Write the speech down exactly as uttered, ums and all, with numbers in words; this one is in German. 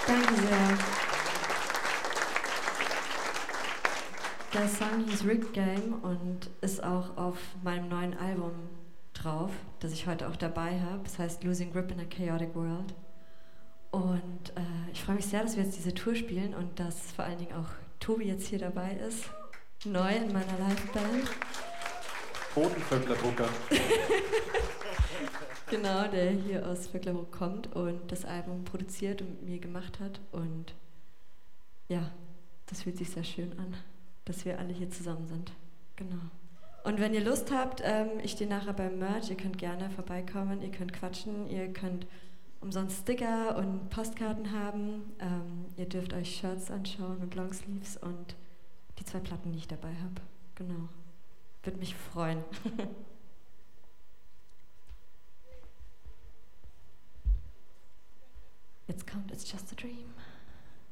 Danke sehr. Der Song hieß Rigged Game und ist auch auf meinem neuen Album drauf, das ich heute auch dabei habe. Es heißt Losing Grip in a Chaotic World. Und äh, ich freue mich sehr, dass wir jetzt diese Tour spielen und dass vor allen Dingen auch Tobi jetzt hier dabei ist, neu in meiner Liveband. Bodenvöckler-Drucker. Genau, der hier aus Vöcklerbruck kommt und das Album produziert und mit mir gemacht hat. Und ja, das fühlt sich sehr schön an, dass wir alle hier zusammen sind. Genau. Und wenn ihr Lust habt, ähm, ich stehe nachher beim Merch, ihr könnt gerne vorbeikommen, ihr könnt quatschen, ihr könnt umsonst Sticker und Postkarten haben. Ähm, ihr dürft euch Shirts anschauen und Longsleeves und die zwei Platten, die ich dabei habe. Genau. Würde mich freuen. Jetzt kommt It's Just a Dream.